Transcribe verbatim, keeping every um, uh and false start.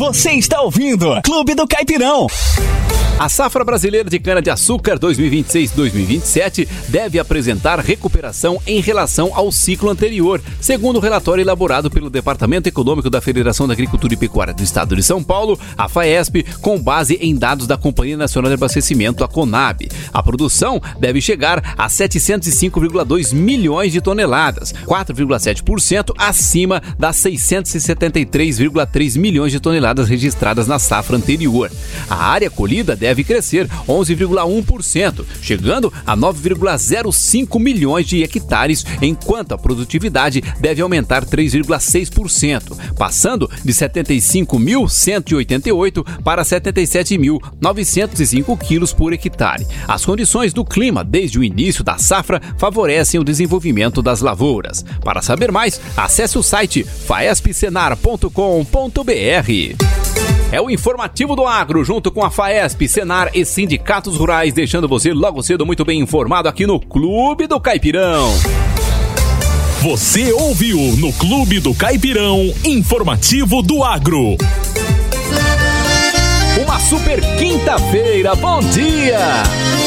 Você está ouvindo Clube do Caipirão. A safra brasileira de cana-de-açúcar dois mil e vinte e seis dois mil e vinte e sete deve apresentar recuperação em relação ao ciclo anterior, segundo o relatório elaborado pelo Departamento Econômico da Federação da Agricultura e Pecuária do Estado de São Paulo, a FAESP, com base em dados da Companhia Nacional de Abastecimento, a CONAB. A produção deve chegar a setecentos e cinco vírgula dois milhões de toneladas, quatro vírgula sete por cento acima das seiscentos e setenta e três vírgula três milhões de toneladas registradas na safra anterior. A área colhida deve deve crescer onze vírgula um por cento, chegando a nove vírgula zero cinco milhões de hectares, enquanto a produtividade deve aumentar três vírgula seis por cento, passando de setenta e cinco mil cento e oitenta e oito para setenta e sete mil novecentos e cinco quilos por hectare. As condições do clima desde o início da safra favorecem o desenvolvimento das lavouras. Para saber mais, acesse o site faesp senar ponto com ponto br. É o informativo do agro, junto com a FAESP, Senar e sindicatos rurais, deixando você logo cedo muito bem informado aqui no Clube do Caipirão. Você ouviu no Clube do Caipirão, informativo do agro. Uma super quinta-feira, bom dia!